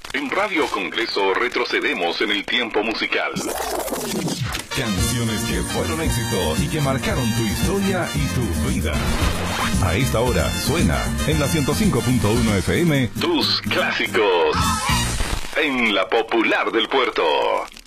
En Radio Congreso retrocedemos en el tiempo musical. Canciones que fueron éxito y que marcaron tu historia y tu vida. A esta hora suena en la 105.1 FM Tus clásicos en la Popular del Puerto.